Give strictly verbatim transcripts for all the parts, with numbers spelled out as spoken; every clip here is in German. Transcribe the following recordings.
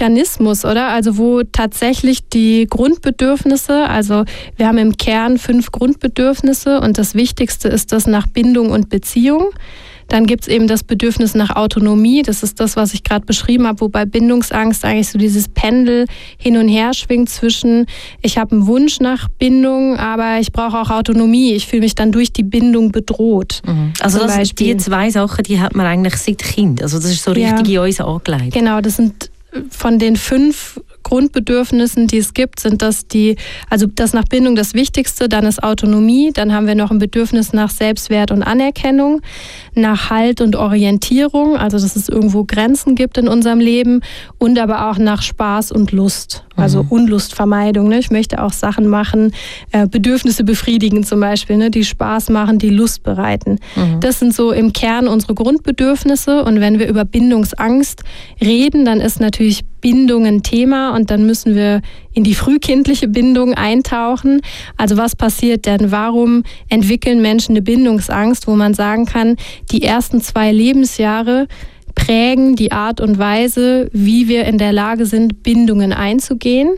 Mechanismus, oder? Also wo tatsächlich die Grundbedürfnisse, also wir haben im Kern fünf Grundbedürfnisse und das Wichtigste ist das nach Bindung und Beziehung. Dann gibt es eben das Bedürfnis nach Autonomie, das ist das, was ich gerade beschrieben habe, wobei Bindungsangst eigentlich so dieses Pendel hin und her schwingt zwischen, ich habe einen Wunsch nach Bindung, aber ich brauche auch Autonomie, ich fühle mich dann durch die Bindung bedroht. Mhm. Also das, die zwei Sachen, die hat man eigentlich seit Kind, also das ist so richtig ja. in uns angelegt. Genau, das sind von den fünf Grundbedürfnissen, die es gibt, sind das die, also das nach Bindung das Wichtigste, dann ist Autonomie, dann haben wir noch ein Bedürfnis nach Selbstwert und Anerkennung, nach Halt und Orientierung, also dass es irgendwo Grenzen gibt in unserem Leben und aber auch nach Spaß und Lust, also mhm. Unlustvermeidung. Ne? Ich möchte auch Sachen machen, äh, Bedürfnisse befriedigen zum Beispiel, ne? Die Spaß machen, die Lust bereiten. Mhm. Das sind so im Kern unsere Grundbedürfnisse und wenn wir über Bindungsangst reden, dann ist natürlich Bindung ein Thema und dann müssen wir in die frühkindliche Bindung eintauchen. Also was passiert denn? Warum entwickeln Menschen eine Bindungsangst, wo man sagen kann, die ersten zwei Lebensjahre prägen die Art und Weise, wie wir in der Lage sind, Bindungen einzugehen.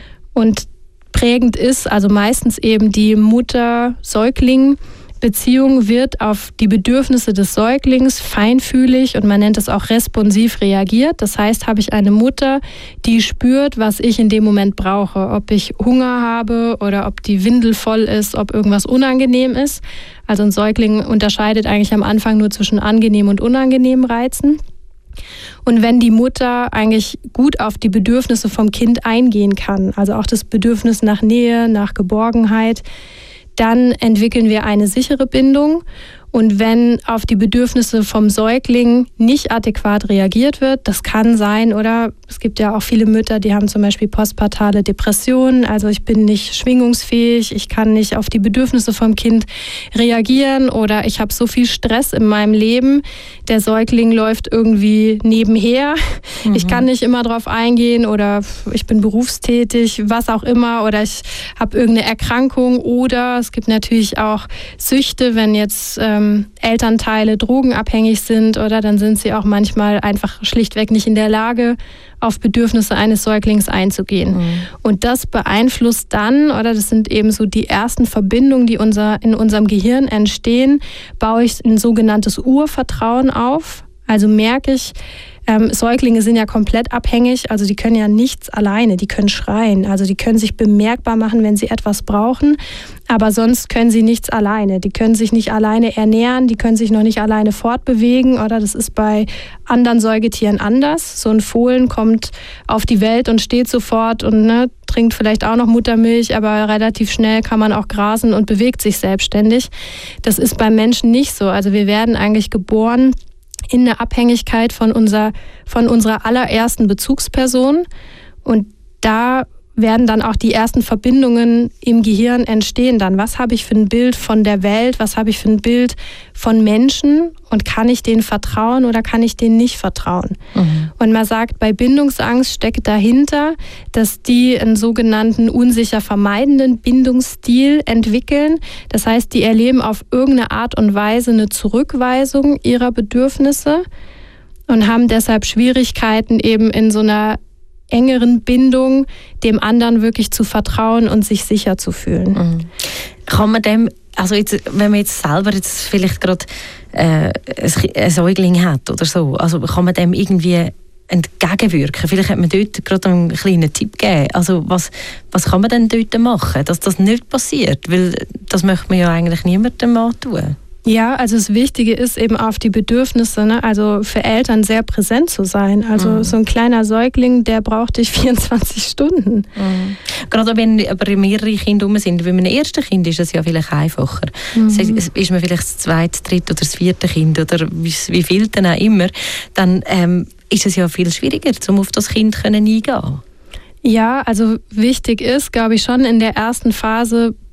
Und prägend ist also meistens eben die Mutter-Säugling- Beziehung wird auf die Bedürfnisse des Säuglings feinfühlig und man nennt es auch responsiv reagiert. Das heißt, habe ich eine Mutter, die spürt, was ich in dem Moment brauche. Ob ich Hunger habe oder ob die Windel voll ist, ob irgendwas unangenehm ist. Also ein Säugling unterscheidet eigentlich am Anfang nur zwischen angenehmen und unangenehmen Reizen. Und wenn die Mutter eigentlich gut auf die Bedürfnisse vom Kind eingehen kann, also auch das Bedürfnis nach Nähe, nach Geborgenheit, dann entwickeln wir eine sichere Bindung. Und wenn auf die Bedürfnisse vom Säugling nicht adäquat reagiert wird, das kann sein, oder es gibt ja auch viele Mütter, die haben zum Beispiel postpartale Depressionen, also ich bin nicht schwingungsfähig, ich kann nicht auf die Bedürfnisse vom Kind reagieren oder ich habe so viel Stress in meinem Leben, der Säugling läuft irgendwie nebenher, mhm. ich kann nicht immer drauf eingehen oder ich bin berufstätig, was auch immer, oder ich habe irgendeine Erkrankung oder es gibt natürlich auch Süchte, wenn jetzt ähm, Elternteile drogenabhängig sind oder dann sind sie auch manchmal einfach schlichtweg nicht in der Lage, auf Bedürfnisse eines Säuglings einzugehen. Mhm. Und das beeinflusst dann, oder das sind eben so die ersten Verbindungen, die unser, in unserem Gehirn entstehen, baue ich ein sogenanntes Urvertrauen auf. Also merke ich, ähm, Säuglinge sind ja komplett abhängig, also die können ja nichts alleine, die können schreien, also die können sich bemerkbar machen, wenn sie etwas brauchen, aber sonst können sie nichts alleine. Die können sich nicht alleine ernähren, die können sich noch nicht alleine fortbewegen, oder das ist bei anderen Säugetieren anders. So ein Fohlen kommt auf die Welt und steht sofort und ne, trinkt vielleicht auch noch Muttermilch, aber relativ schnell kann man auch grasen und bewegt sich selbstständig. Das ist beim Menschen nicht so. Also wir werden eigentlich geboren in der Abhängigkeit von, unser, von unserer allerersten Bezugsperson. Und da werden dann auch die ersten Verbindungen im Gehirn entstehen dann. Was habe ich für ein Bild von der Welt? Was habe ich für ein Bild von Menschen? Und kann ich denen vertrauen oder kann ich denen nicht vertrauen? Mhm. Und man sagt, bei Bindungsangst steckt dahinter, dass die einen sogenannten unsicher vermeidenden Bindungsstil entwickeln. Das heißt, die erleben auf irgendeine Art und Weise eine Zurückweisung ihrer Bedürfnisse und haben deshalb Schwierigkeiten, eben in so einer engeren Bindung dem anderen wirklich zu vertrauen und sich sicher zu fühlen. Mhm. Kann man dem, also jetzt, wenn man jetzt selber jetzt vielleicht gerade äh, ein Säugling hat oder so, also kann man dem irgendwie entgegenwirken? Vielleicht hat man dort gerade einen kleinen Tipp gegeben. Also was, was kann man denn dort machen, dass das nicht passiert? Weil das möchte man ja eigentlich niemandem antun. Ja, also das Wichtige ist eben auf die Bedürfnisse, ne? Also für Eltern sehr präsent zu sein. Also mhm. so ein kleiner Säugling, der braucht dich vierundzwanzig Stunden. Mhm. Gerade wenn aber mehrere Kinder rum sind. Bei einem ersten Kind ist es ja vielleicht einfacher. Mhm. Ist man vielleicht das zweite, dritte oder das vierte Kind oder wie, wie viel dann auch immer, dann ähm, ist es ja viel schwieriger, um auf das Kind eingehen. Ja, also wichtig ist, glaube ich, schon in der ersten Phase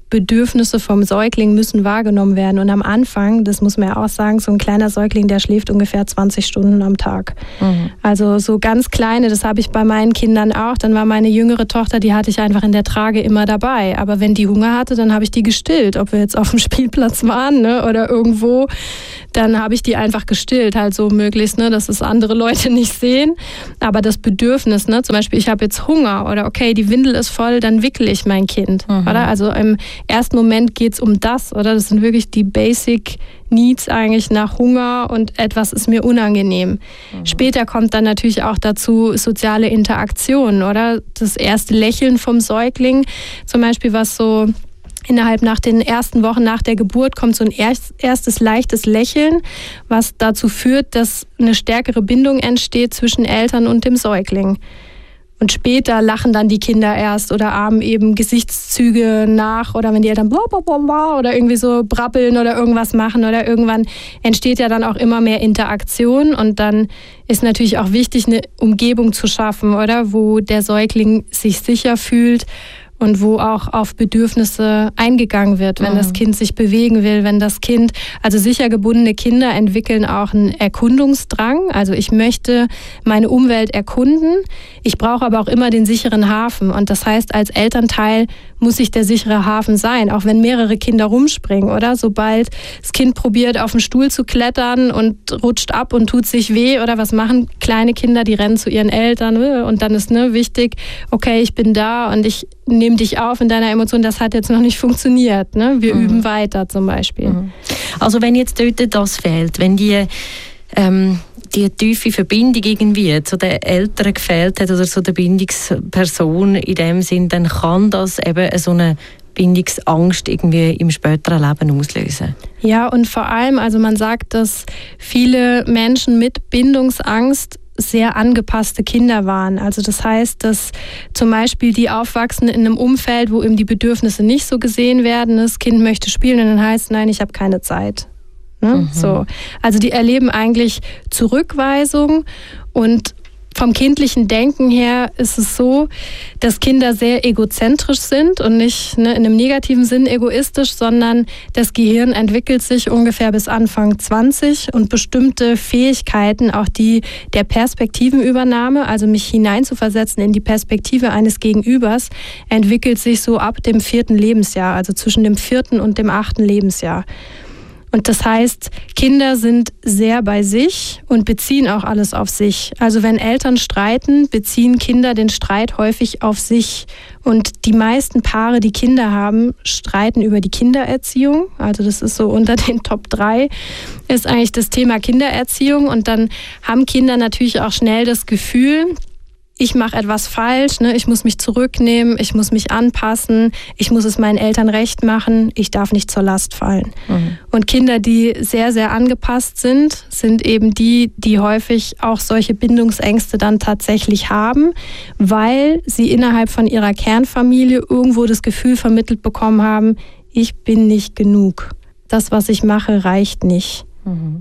Bedürfnisse vom Säugling müssen wahrgenommen werden. Und am Anfang, das muss man ja auch sagen, so ein kleiner Säugling, der schläft ungefähr zwanzig Stunden am Tag. Mhm. Also so ganz kleine, das habe ich bei meinen Kindern auch. Dann war meine jüngere Tochter, die hatte ich einfach in der Trage immer dabei. Aber wenn die Hunger hatte, dann habe ich die gestillt. Ob wir jetzt auf dem Spielplatz waren, ne, oder irgendwo, dann habe ich die einfach gestillt, halt so möglichst, ne, dass es andere Leute nicht sehen. Aber das Bedürfnis, ne, zum Beispiel, ich habe jetzt Hunger oder okay, die Windel ist voll, dann wickele ich mein Kind. Mhm. Oder? Also im ersten Moment geht es um das, oder? Das sind wirklich die Basic Needs eigentlich nach Hunger und etwas ist mir unangenehm. Mhm. Später kommt dann natürlich auch dazu soziale Interaktion, oder? Das erste Lächeln vom Säugling, zum Beispiel, was so innerhalb nach den ersten Wochen nach der Geburt kommt so ein erstes leichtes Lächeln, was dazu führt, dass eine stärkere Bindung entsteht zwischen Eltern und dem Säugling. Und später lachen dann die Kinder erst oder ahmen eben Gesichtszüge nach oder wenn die Eltern bla bla bla oder irgendwie so brabbeln oder irgendwas machen oder irgendwann entsteht ja dann auch immer mehr Interaktion und dann ist natürlich auch wichtig, eine Umgebung zu schaffen, oder, wo der Säugling sich sicher fühlt und wo auch auf Bedürfnisse eingegangen wird, wenn mhm. das Kind sich bewegen will, wenn das Kind, also sicher gebundene Kinder entwickeln auch einen Erkundungsdrang. Also ich möchte meine Umwelt erkunden, ich brauche aber auch immer den sicheren Hafen. Und das heißt, als Elternteil muss ich der sichere Hafen sein, auch wenn mehrere Kinder rumspringen, oder? Sobald das Kind probiert, auf den Stuhl zu klettern und rutscht ab und tut sich weh, oder was machen kleine Kinder, die rennen zu ihren Eltern und dann ist ne, wichtig, okay, ich bin da und ich nehme dich auf in deiner Emotion, das hat jetzt noch nicht funktioniert. Ne? Wir mhm. üben weiter zum Beispiel. Mhm. Also wenn jetzt dort das fehlt, wenn die, ähm, die tiefe Verbindung irgendwie zu den Eltern gefehlt hat oder zu der Bindungsperson in dem Sinn, dann kann das eben so eine Bindungsangst irgendwie im späteren Leben auslösen. Ja, und vor allem, also man sagt, dass viele Menschen mit Bindungsangst sehr angepasste Kinder waren. Also das heißt, dass zum Beispiel die aufwachsen in einem Umfeld, wo eben die Bedürfnisse nicht so gesehen werden. Das Kind möchte spielen und dann heißt, nein, ich habe keine Zeit. Ne? Mhm. So. Also die erleben eigentlich Zurückweisung und vom kindlichen Denken her ist es so, dass Kinder sehr egozentrisch sind und nicht ne, in einem negativen Sinn egoistisch, sondern das Gehirn entwickelt sich ungefähr bis Anfang zwanzig und bestimmte Fähigkeiten, auch die der Perspektivenübernahme, also mich hineinzuversetzen in die Perspektive eines Gegenübers, entwickelt sich so ab dem vierten Lebensjahr, also zwischen dem vierten und dem achten Lebensjahr. Und das heißt, Kinder sind sehr bei sich und beziehen auch alles auf sich. Also wenn Eltern streiten, beziehen Kinder den Streit häufig auf sich. Und die meisten Paare, die Kinder haben, streiten über die Kindererziehung. Also das ist so unter den Top drei, ist eigentlich das Thema Kindererziehung. Und dann haben Kinder natürlich auch schnell das Gefühl, ich mache etwas falsch, ne? Ich muss mich zurücknehmen, ich muss mich anpassen, ich muss es meinen Eltern recht machen, ich darf nicht zur Last fallen. Mhm. Und Kinder, die sehr, sehr angepasst sind, sind eben die, die häufig auch solche Bindungsängste dann tatsächlich haben, weil sie innerhalb von ihrer Kernfamilie irgendwo das Gefühl vermittelt bekommen haben, ich bin nicht genug. Das, was ich mache, reicht nicht. Mhm.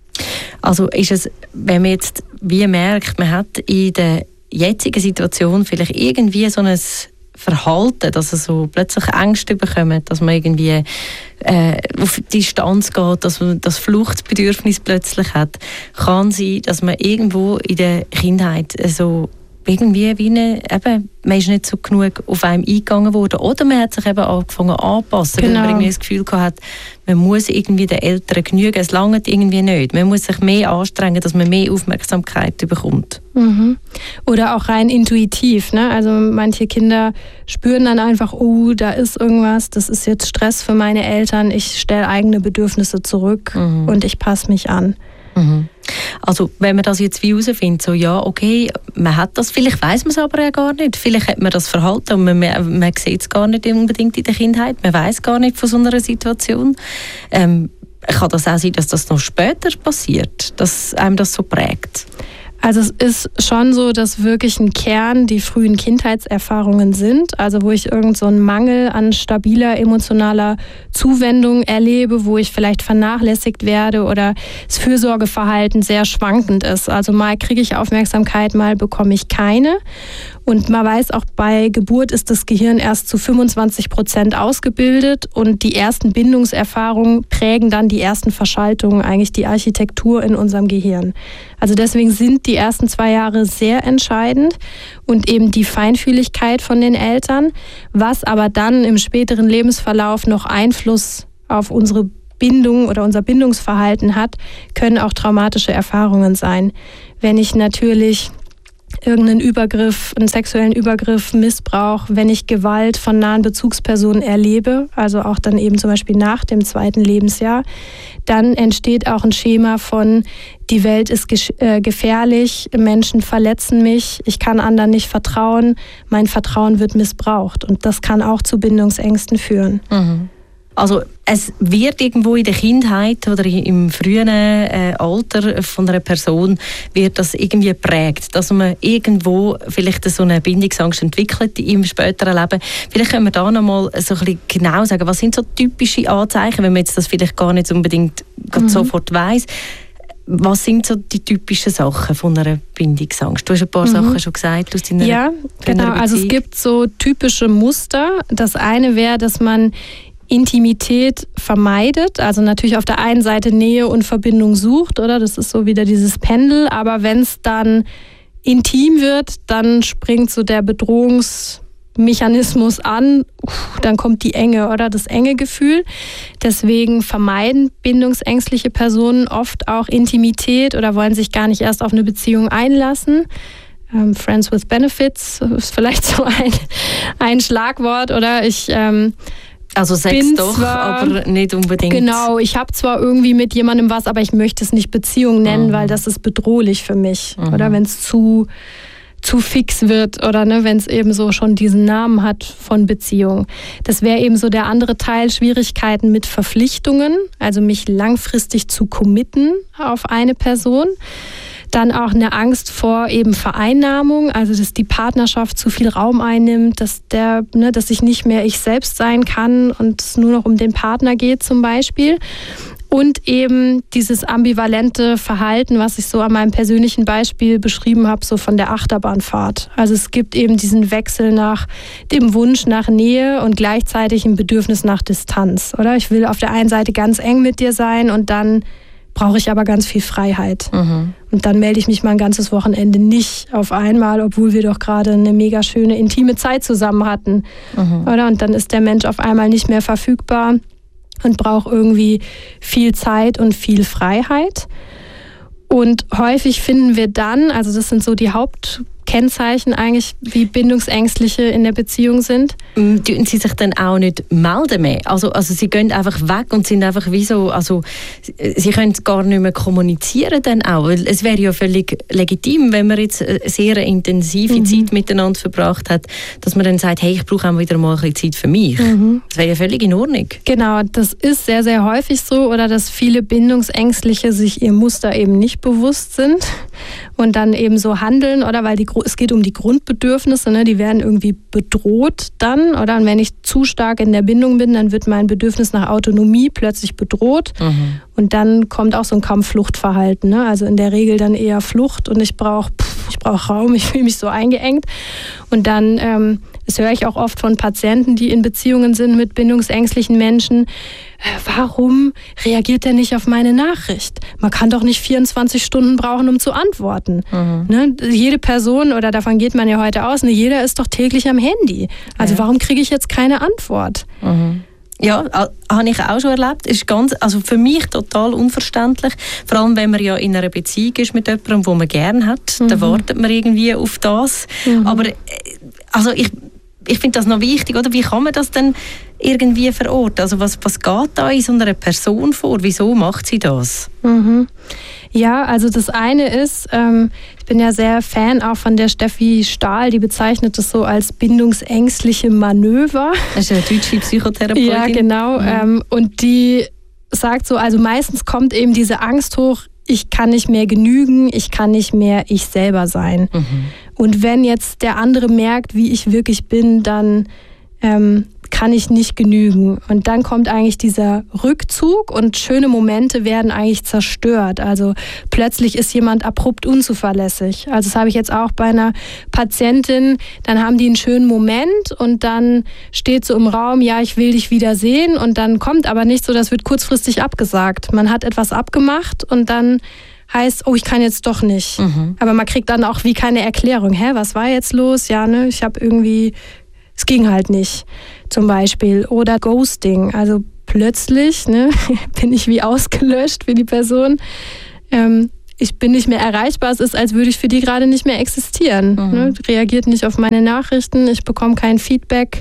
Also ist es, wenn man jetzt wie merkt, man hat in der jetzigen Situation vielleicht irgendwie so ein Verhalten, dass er so plötzlich Ängste bekommt, dass man irgendwie äh, auf Distanz geht, dass man das Fluchtbedürfnis plötzlich hat, kann sein, dass man irgendwo in der Kindheit so irgendwie wie eine, eben, man ist nicht so genug auf einem eingegangen worden oder man hat sich eben angefangen anzupassen, genau. Weil man irgendwie das Gefühl hat, man muss irgendwie den Eltern genügen, es langt irgendwie nicht. Man muss sich mehr anstrengen, dass man mehr Aufmerksamkeit bekommt. Mhm. Oder auch rein intuitiv, ne? Also manche Kinder spüren dann einfach, oh, da ist irgendwas, das ist jetzt Stress für meine Eltern, ich stelle eigene Bedürfnisse zurück mhm. und ich passe mich an. Mhm. Also wenn man das jetzt wie herausfindet, so ja, okay, man hat das, vielleicht weiss man es aber ja gar nicht, vielleicht hat man das Verhalten und man, man, man sieht es gar nicht unbedingt in der Kindheit, man weiss gar nicht von so einer Situation. Ähm, kann das auch sein, dass das noch später passiert, dass einem das so prägt? Also es ist schon so, dass wirklich ein Kern die frühen Kindheitserfahrungen sind, also wo ich irgend so einen Mangel an stabiler emotionaler Zuwendung erlebe, wo ich vielleicht vernachlässigt werde oder das Fürsorgeverhalten sehr schwankend ist. Also mal kriege ich Aufmerksamkeit, mal bekomme ich keine. Und man weiß auch, bei Geburt ist das Gehirn erst zu fünfundzwanzig Prozent ausgebildet und die ersten Bindungserfahrungen prägen dann die ersten Verschaltungen, eigentlich die Architektur in unserem Gehirn. Also deswegen sind die ersten zwei Jahre sehr entscheidend und eben die Feinfühligkeit von den Eltern, was aber dann im späteren Lebensverlauf noch Einfluss auf unsere Bindung oder unser Bindungsverhalten hat, können auch traumatische Erfahrungen sein. Wenn ich natürlich irgendeinen Übergriff, einen sexuellen Übergriff, Missbrauch, wenn ich Gewalt von nahen Bezugspersonen erlebe, also auch dann eben zum Beispiel nach dem zweiten Lebensjahr, dann entsteht auch ein Schema von, die Welt ist äh, gefährlich, Menschen verletzen mich, ich kann anderen nicht vertrauen, mein Vertrauen wird missbraucht. Und das kann auch zu Bindungsängsten führen. Mhm. Also es wird irgendwo in der Kindheit oder im frühen äh, Alter von einer Person wird das irgendwie geprägt, dass man irgendwo vielleicht so eine Bindungsangst entwickelt im späteren Leben. Vielleicht können wir da noch mal so ein bisschen genau sagen, was sind so typische Anzeichen, wenn man jetzt das vielleicht gar nicht unbedingt mhm. sofort weiss. Was sind so die typischen Sachen von einer Bindungsangst? Du hast ein paar mhm. Sachen schon gesagt aus deiner Ja, genau. Also es gibt so typische Muster. Das eine wäre, dass man Intimität vermeidet, also natürlich auf der einen Seite Nähe und Verbindung sucht, oder? Das ist so wieder dieses Pendel, aber wenn es dann intim wird, dann springt so der Bedrohungsmechanismus an, dann kommt die Enge oder das enge Gefühl. Deswegen vermeiden bindungsängstliche Personen oft auch Intimität oder wollen sich gar nicht erst auf eine Beziehung einlassen. Ähm, Friends with Benefits ist vielleicht so ein, ein Schlagwort, oder? Ich ähm, Also Sex doch, zwar, aber nicht unbedingt. Genau, ich habe zwar irgendwie mit jemandem was, aber ich möchte es nicht Beziehung nennen, mhm. weil das ist bedrohlich für mich. Mhm. Oder wenn es zu, zu fix wird oder ne, wenn es eben so schon diesen Namen hat von Beziehung. Das wäre eben so der andere Teil, Schwierigkeiten mit Verpflichtungen, also mich langfristig zu committen auf eine Person. Dann auch eine Angst vor eben Vereinnahmung, also dass die Partnerschaft zu viel Raum einnimmt, dass, der, ne, dass ich nicht mehr ich selbst sein kann und es nur noch um den Partner geht zum Beispiel. Und eben dieses ambivalente Verhalten, was ich so an meinem persönlichen Beispiel beschrieben habe, so von der Achterbahnfahrt. Also es gibt eben diesen Wechsel nach dem Wunsch nach Nähe und gleichzeitig ein Bedürfnis nach Distanz, oder? Ich will auf der einen Seite ganz eng mit dir sein und dann brauche ich aber ganz viel Freiheit. Mhm. Und dann melde ich mich mal ein ganzes Wochenende nicht auf einmal, obwohl wir doch gerade eine mega schöne, intime Zeit zusammen hatten. Mhm. Oder? Und dann ist der Mensch auf einmal nicht mehr verfügbar und braucht irgendwie viel Zeit und viel Freiheit. Und häufig finden wir dann, also das sind so die Hauptkennzeichen eigentlich, wie Bindungsängstliche in der Beziehung sind. Tun sie sich dann auch nicht melden mehr? Also, also sie gehen einfach weg und sind einfach wie so, also sie können gar nicht mehr kommunizieren dann auch. Weil es wäre ja völlig legitim, wenn man jetzt eine sehr intensive mhm. Zeit miteinander verbracht hat, dass man dann sagt, hey, ich brauche auch wieder mal ein bisschen Zeit für mich. Mhm. Das wäre ja völlig in Ordnung. Genau, das ist sehr, sehr häufig so, oder dass viele Bindungsängstliche sich ihr Muster eben nicht bewusst sind und dann eben so handeln, oder weil die, es geht um die Grundbedürfnisse, ne, die werden irgendwie bedroht dann, oder und wenn ich zu stark in der Bindung bin, dann wird mein Bedürfnis nach Autonomie plötzlich bedroht mhm. und dann kommt auch so ein Kampf-Flucht-Verhalten, ne? Also in der Regel dann eher Flucht und ich brauche ich brauche Raum, ich fühle mich so eingeengt und dann, ähm, das höre ich auch oft von Patienten, die in Beziehungen sind mit bindungsängstlichen Menschen, warum reagiert er nicht auf meine Nachricht? Man kann doch nicht vierundzwanzig Stunden brauchen, um zu antworten. Mhm. Ne? Jede Person, oder davon geht man ja heute aus, ne, jeder ist doch täglich am Handy. Also ja. warum kriege ich jetzt keine Antwort? Mhm. Ja, habe ich auch schon erlebt. Ist ganz, also für mich total unverständlich. Vor allem, wenn man ja in einer Beziehung ist mit jemandem, den man gerne hat, mhm. dann wartet man irgendwie auf das. Mhm. Aber also ich Ich finde das noch wichtig, oder? Wie kann man das denn irgendwie verorten? Also was, was geht da in so einer Person vor? Wieso macht sie das? Mhm. Ja, also das eine ist, ähm, ich bin ja sehr Fan auch von der Steffi Stahl, die bezeichnet das so als bindungsängstliche Manöver. Das ist eine deutsche Psychotherapeutin. Ja, genau. Mhm. Ähm, und die sagt so, also meistens kommt eben diese Angst hoch, ich kann nicht mehr genügen, ich kann nicht mehr ich selber sein. Mhm. Und wenn jetzt der andere merkt, wie ich wirklich bin, dann ähm, kann ich nicht genügen. Und dann kommt eigentlich dieser Rückzug und schöne Momente werden eigentlich zerstört. Also plötzlich ist jemand abrupt unzuverlässig. Also das habe ich jetzt auch bei einer Patientin, dann haben die einen schönen Moment und dann steht so im Raum, ja, ich will dich wieder sehen und dann kommt aber nichts, so das wird kurzfristig abgesagt. Man hat etwas abgemacht und dann heißt, oh, ich kann jetzt doch nicht. Mhm. Aber man kriegt dann auch wie keine Erklärung. Hä, was war jetzt los? Ja, ne, ich habe irgendwie, es ging halt nicht, zum Beispiel. Oder Ghosting, also plötzlich ne, bin ich wie ausgelöscht für die Person. Ähm, ich bin nicht mehr erreichbar. Es ist, als würde ich für die gerade nicht mehr existieren. Mhm. Ne? Reagiert nicht auf meine Nachrichten, ich bekomme kein Feedback.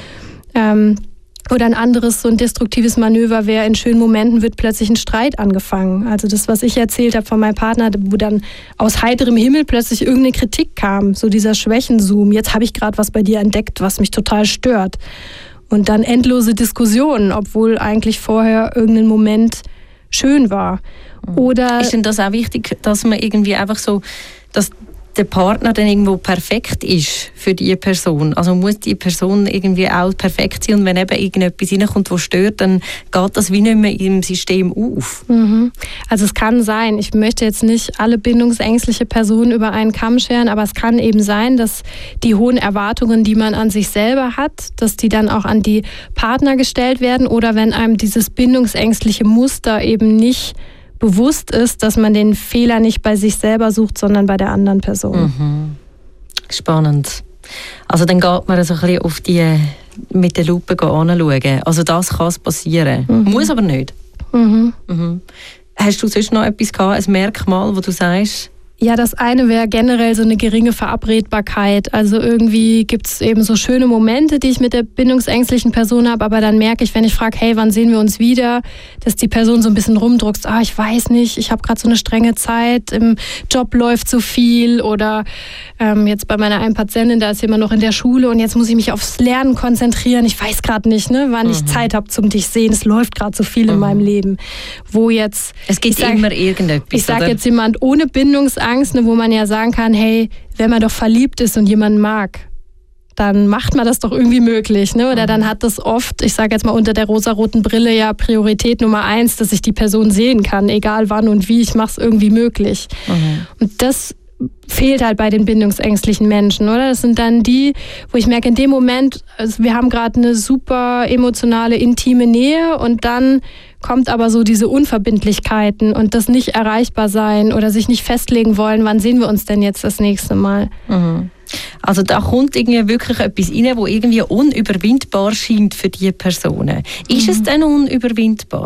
Ähm, Oder ein anderes, so ein destruktives Manöver wäre, in schönen Momenten wird plötzlich ein Streit angefangen. Also das, was ich erzählt habe von meinem Partner, wo dann aus heiterem Himmel plötzlich irgendeine Kritik kam. So dieser Schwächenzoom. Jetzt habe ich gerade was bei dir entdeckt, was mich total stört. Und dann endlose Diskussionen, obwohl eigentlich vorher irgendein Moment schön war. Oder ist denn das auch wichtig, dass man irgendwie einfach so, dass der Partner dann irgendwo perfekt ist für die Person? Also muss die Person irgendwie auch perfekt sein und wenn eben irgendetwas reinkommt, was stört, dann geht das wie nicht mehr im System auf? Mhm. Also es kann sein, ich möchte jetzt nicht alle bindungsängstliche Personen über einen Kamm scheren, aber es kann eben sein, dass die hohen Erwartungen, die man an sich selber hat, dass die dann auch an die Partner gestellt werden oder wenn einem dieses bindungsängstliche Muster eben nicht bewusst ist, dass man den Fehler nicht bei sich selber sucht, sondern bei der anderen Person. Mhm. Spannend. Also dann geht man so ein bisschen auf die mit der Lupe anschauen. Also das kann passieren. Mhm. Muss aber nicht. Mhm. Mhm. Hast du sonst noch etwas gehabt, ein Merkmal, wo du sagst? Ja, das eine wäre generell so eine geringe Verabredbarkeit. Also irgendwie gibt es eben so schöne Momente, die ich mit der bindungsängstlichen Person habe, aber dann merke ich, wenn ich frage, hey, wann sehen wir uns wieder, dass die Person so ein bisschen rumdruckst, ah, ich weiß nicht, ich habe gerade so eine strenge Zeit, im Job läuft so viel oder ähm, jetzt bei meiner einen Patientin, da ist jemand noch in der Schule und jetzt muss ich mich aufs Lernen konzentrieren, ich weiß gerade nicht, ne, wann mhm. ich Zeit habe zum dich sehen, es läuft gerade so viel mhm. in meinem Leben. Wo jetzt... Es gibt sag, immer irgendetwas, Ich sage jetzt jemand ohne Bindungsangst, Angst, wo man ja sagen kann, hey, wenn man doch verliebt ist und jemanden mag, dann macht man das doch irgendwie möglich. Ne? Oder dann hat das oft, ich sage jetzt mal unter der rosaroten Brille, ja Priorität Nummer eins, dass ich die Person sehen kann, egal wann und wie, ich mache es irgendwie möglich. Mhm. Und das fehlt halt bei den bindungsängstlichen Menschen, oder? Das sind dann die, wo ich merke, in dem Moment, also wir haben gerade eine super emotionale, intime Nähe und dann kommt aber so diese Unverbindlichkeiten und das nicht erreichbar sein oder sich nicht festlegen wollen, wann sehen wir uns denn jetzt das nächste Mal? Mhm. Also da kommt irgendwie wirklich etwas rein, das irgendwie unüberwindbar scheint für diese Personen. Ist mhm. es denn unüberwindbar?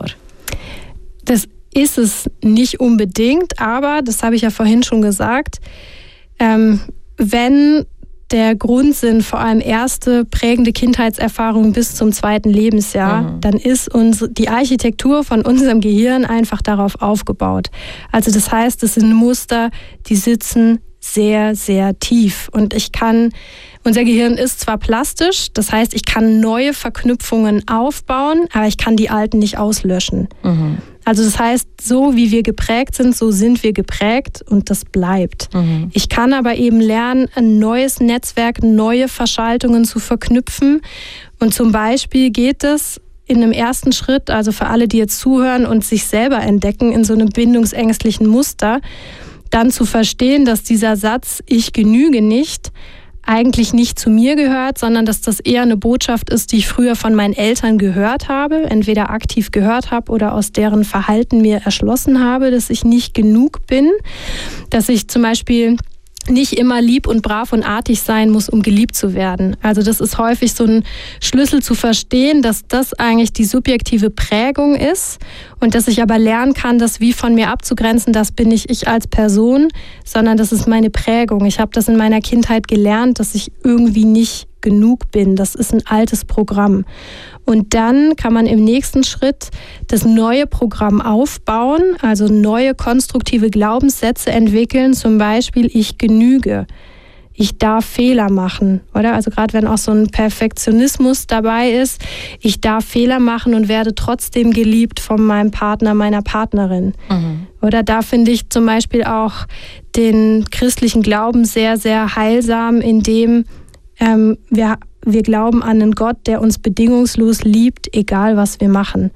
Das ist es nicht unbedingt, aber, das habe ich ja vorhin schon gesagt, ähm, wenn der Grundsinn vor allem erste prägende Kindheitserfahrungen bis zum zweiten Lebensjahr, mhm. dann ist unsere, die Architektur von unserem Gehirn einfach darauf aufgebaut. Also das heißt, es sind Muster, die sitzen sehr, sehr tief. Und ich kann, unser Gehirn ist zwar plastisch, das heißt, ich kann neue Verknüpfungen aufbauen, aber ich kann die alten nicht auslöschen. Mhm. Also das heißt, so wie wir geprägt sind, so sind wir geprägt und das bleibt. Mhm. Ich kann aber eben lernen, ein neues Netzwerk, neue Verschaltungen zu verknüpfen. Und zum Beispiel geht es in einem ersten Schritt, also für alle, die jetzt zuhören und sich selber entdecken in so einem bindungsängstlichen Muster, dann zu verstehen, dass dieser Satz, ich genüge nicht, eigentlich nicht zu mir gehört, sondern dass das eher eine Botschaft ist, die ich früher von meinen Eltern gehört habe, entweder aktiv gehört habe oder aus deren Verhalten mir erschlossen habe, dass ich nicht genug bin, dass ich zum Beispiel nicht immer lieb und brav und artig sein muss, um geliebt zu werden. Also das ist häufig so ein Schlüssel zu verstehen, dass das eigentlich die subjektive Prägung ist und dass ich aber lernen kann, das wie von mir abzugrenzen, das bin nicht ich als Person, sondern das ist meine Prägung. Ich habe das in meiner Kindheit gelernt, dass ich irgendwie nicht genug bin. Das ist ein altes Programm. Und dann kann man im nächsten Schritt das neue Programm aufbauen, also neue konstruktive Glaubenssätze entwickeln, zum Beispiel ich genüge, ich darf Fehler machen, oder? Also gerade wenn auch so ein Perfektionismus dabei ist, ich darf Fehler machen und werde trotzdem geliebt von meinem Partner, meiner Partnerin. Mhm. Oder da finde ich zum Beispiel auch den christlichen Glauben sehr, sehr heilsam, indem ähm, wir, wir glauben an einen Gott, der uns bedingungslos liebt, egal was wir machen.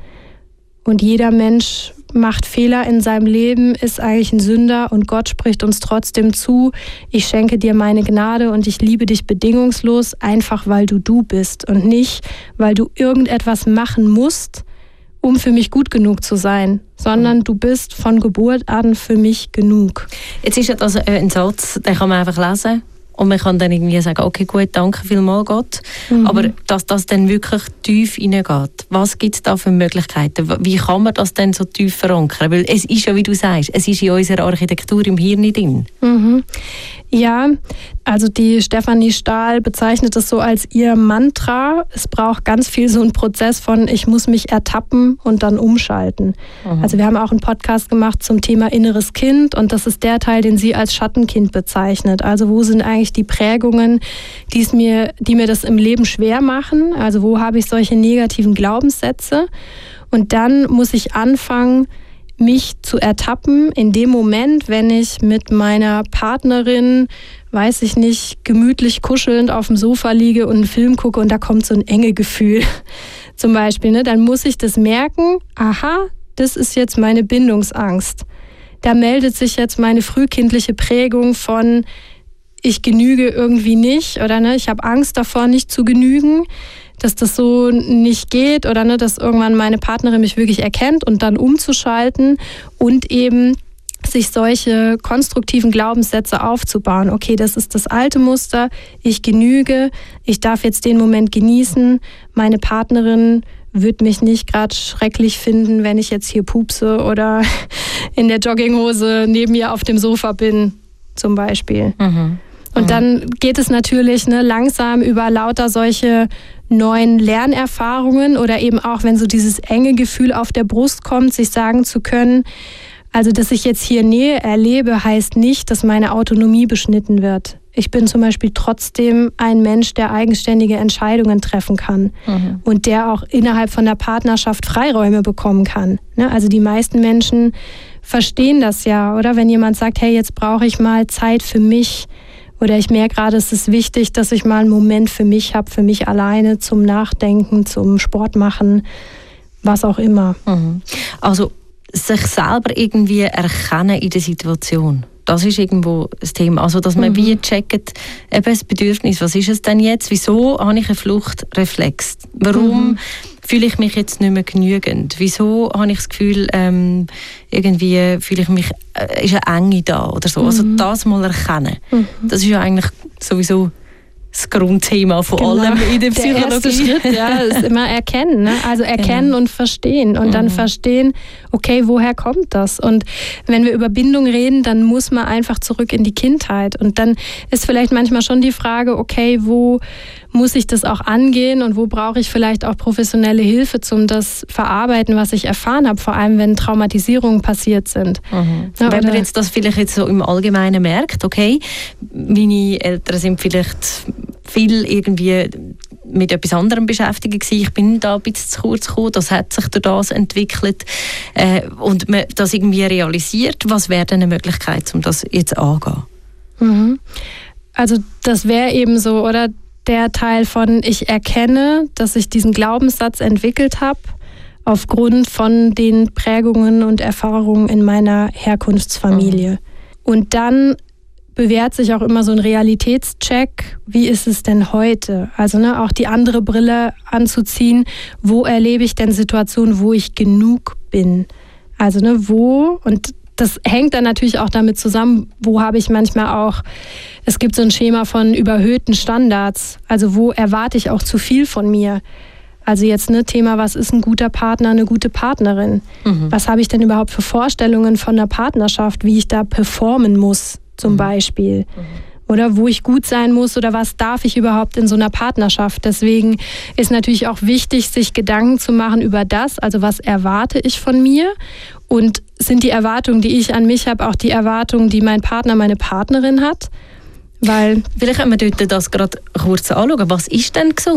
Und jeder Mensch macht Fehler in seinem Leben, ist eigentlich ein Sünder und Gott spricht uns trotzdem zu, ich schenke dir meine Gnade und ich liebe dich bedingungslos, einfach weil du du bist und nicht, weil du irgendetwas machen musst, um für mich gut genug zu sein, sondern du bist von Geburt an für mich genug. Jetzt ist das ein Satz, den kann man einfach lesen und man kann dann irgendwie sagen, okay, gut, danke vielmals Gott. Mhm. Aber dass das dann wirklich tief hineingeht, was gibt es da für Möglichkeiten? Wie kann man das dann so tief verankern? Weil es ist ja, wie du sagst, es ist in unserer Architektur im Hirn drin. Mhm. Ja, also die Stefanie Stahl bezeichnet es so als ihr Mantra. Es braucht ganz viel so einen Prozess von, ich muss mich ertappen und dann umschalten. Mhm. Also wir haben auch einen Podcast gemacht zum Thema inneres Kind und das ist der Teil, den sie als Schattenkind bezeichnet. Also wo sind eigentlich die Prägungen, die es mir, die mir das im Leben schwer machen? Also wo habe ich solche negativen Glaubenssätze? Und dann muss ich anfangen, mich zu ertappen in dem Moment, wenn ich mit meiner Partnerin, weiß ich nicht, gemütlich kuschelnd auf dem Sofa liege und einen Film gucke und da kommt so ein enge Gefühl zum Beispiel, ne? Dann muss ich das merken, aha, das ist jetzt meine Bindungsangst. Da meldet sich jetzt meine frühkindliche Prägung von, ich genüge irgendwie nicht oder ne, ich habe Angst davor, nicht zu genügen, dass das so nicht geht oder ne, dass irgendwann meine Partnerin mich wirklich erkennt und dann umzuschalten und eben sich solche konstruktiven Glaubenssätze aufzubauen. Okay, das ist das alte Muster, ich genüge, ich darf jetzt den Moment genießen, meine Partnerin wird mich nicht gerade schrecklich finden, wenn ich jetzt hier pupse oder in der Jogginghose neben ihr auf dem Sofa bin, zum Beispiel. Mhm. Und dann geht es natürlich ne, langsam über lauter solche neuen Lernerfahrungen oder eben auch, wenn so dieses enge Gefühl auf der Brust kommt, sich sagen zu können, also dass ich jetzt hier Nähe erlebe, heißt nicht, dass meine Autonomie beschnitten wird. Ich bin zum Beispiel trotzdem ein Mensch, der eigenständige Entscheidungen treffen kann mhm. und der auch innerhalb von der Partnerschaft Freiräume bekommen kann. Ne? Also die meisten Menschen verstehen das ja, oder? Wenn jemand sagt, hey, jetzt brauche ich mal Zeit für mich, oder ich merke gerade, es ist wichtig, dass ich mal einen Moment für mich habe, für mich alleine, zum Nachdenken, zum Sport machen, was auch immer. Mhm. Also sich selber irgendwie erkennen in der Situation. Das ist irgendwo das Thema. Also, dass man mhm. wie checkt, eben das Bedürfnis, was ist es denn jetzt? Wieso habe ich einen Fluchtreflex? Warum mhm. fühle ich mich jetzt nicht mehr genügend? Wieso habe ich das Gefühl, ähm, irgendwie fühle ich mich, äh, ist eine Enge da oder so? Mhm. Also das mal erkennen. Mhm. Das ist ja eigentlich sowieso das Grundthema von genau. allem in der Psychologie. Der erste Schritt, ja, ist immer erkennen. Ne? Also erkennen genau. und verstehen. Und mhm. dann verstehen, okay, woher kommt das? Und wenn wir über Bindung reden, dann muss man einfach zurück in die Kindheit. Und dann ist vielleicht manchmal schon die Frage, okay, wo muss ich das auch angehen und wo brauche ich vielleicht auch professionelle Hilfe zum das verarbeiten, was ich erfahren habe, vor allem wenn Traumatisierungen passiert sind. Mhm. Ja, wenn man jetzt das vielleicht jetzt so im Allgemeinen merkt, okay, meine Eltern sind vielleicht viel irgendwie mit etwas anderem beschäftigt gewesen. Ich bin da ein bisschen zu kurz gekommen, das hat sich durch das entwickelt äh, und man das irgendwie realisiert. Was wäre denn eine Möglichkeit, um das jetzt anzugehen? Mhm. Also das wäre eben so, oder der Teil von, ich erkenne, dass ich diesen Glaubenssatz entwickelt habe, aufgrund von den Prägungen und Erfahrungen in meiner Herkunftsfamilie. Mhm. Und dann bewährt sich auch immer so ein Realitätscheck, wie ist es denn heute? Also ne, auch die andere Brille anzuziehen, wo erlebe ich denn Situationen, wo ich genug bin? Also ne, wo, und das hängt dann natürlich auch damit zusammen, wo habe ich manchmal auch, es gibt so ein Schema von überhöhten Standards, also wo erwarte ich auch zu viel von mir? Also jetzt ne Thema, was ist ein guter Partner, eine gute Partnerin? Mhm. Was habe ich denn überhaupt für Vorstellungen von der Partnerschaft, wie ich da performen muss zum mhm. Beispiel? Mhm. Oder wo ich gut sein muss oder was darf ich überhaupt in so einer Partnerschaft? Deswegen ist natürlich auch wichtig, sich Gedanken zu machen über das, also was erwarte ich von mir und sind die Erwartungen, die ich an mich habe, auch die Erwartungen, die mein Partner, meine Partnerin hat? Weil vielleicht können wir dort das gerade kurz anschauen. Was ist denn gesund?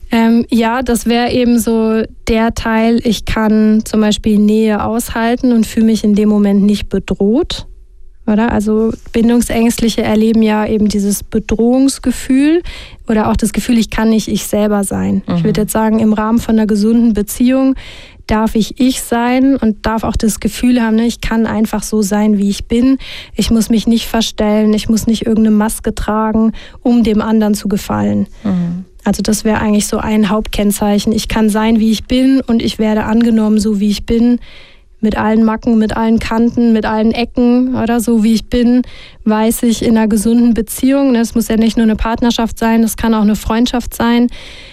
Ähm, ja, das wäre eben so der Teil, ich kann zum Beispiel Nähe aushalten und fühle mich in dem Moment nicht bedroht. Oder? Also Bindungsängstliche erleben ja eben dieses Bedrohungsgefühl oder auch das Gefühl, ich kann nicht ich selber sein. Mhm. Ich würde jetzt sagen, im Rahmen von einer gesunden Beziehung darf ich ich sein und darf auch das Gefühl haben, ne, ich kann einfach so sein, wie ich bin. Ich muss mich nicht verstellen, ich muss nicht irgendeine Maske tragen, um dem anderen zu gefallen. Mhm. Also das wäre eigentlich so ein Hauptkennzeichen. Ich kann sein, wie ich bin und ich werde angenommen, so wie ich bin. Mit allen Macken, mit allen Kanten, mit allen Ecken oder so wie ich bin, weiß ich in einer gesunden Beziehung, das muss ja nicht nur eine Partnerschaft sein, das kann auch eine Freundschaft sein,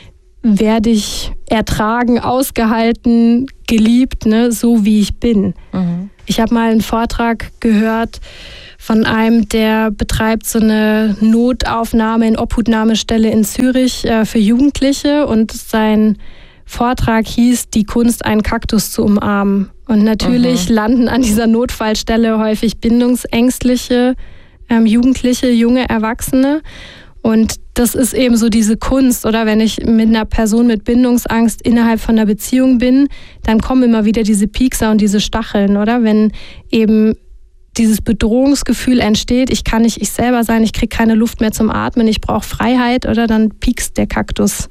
werde ich ertragen, ausgehalten, geliebt, ne, so wie ich bin. Mhm. Ich habe mal einen Vortrag gehört von einem, der betreibt so eine Notaufnahme in Obhutnahmestelle in Zürich äh, für Jugendliche und sein Vortrag hieß, die Kunst, einen Kaktus zu umarmen. Und natürlich mhm. landen an dieser Notfallstelle häufig bindungsängstliche ähm, Jugendliche, junge Erwachsene. Und das ist eben so diese Kunst, oder? Wenn ich mit einer Person mit Bindungsangst innerhalb von einer Beziehung bin, dann kommen immer wieder diese Piekser und diese Stacheln, oder? Wenn eben dieses Bedrohungsgefühl entsteht, ich kann nicht ich selber sein, ich kriege keine Luft mehr zum Atmen, ich brauche Freiheit, oder? Dann piekst der Kaktus.